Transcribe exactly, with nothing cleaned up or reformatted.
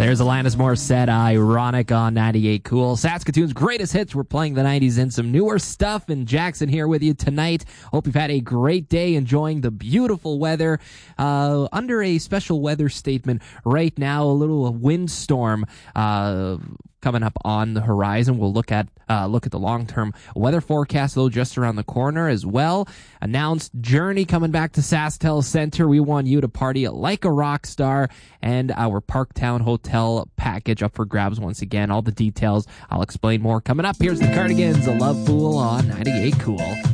There's Alanis Morissette, Ironic on ninety-eight Cool. Saskatoon's greatest hits. We're playing the nineties and some newer stuff. And Jackson here with you tonight. Hope you've had a great day enjoying the beautiful weather. Uh, under a special weather statement right now, a little windstorm uh, coming up on the horizon. We'll look at uh, look at the long-term weather forecast, though, just around the corner as well. Announced Journey coming back to SaskTel Center. We want you to party like a rock star, and our Parktown Hotel package up for grabs once again. All the details I'll explain more coming up. Here's the Cardigans, A Love Fool on ninety-eight Cool.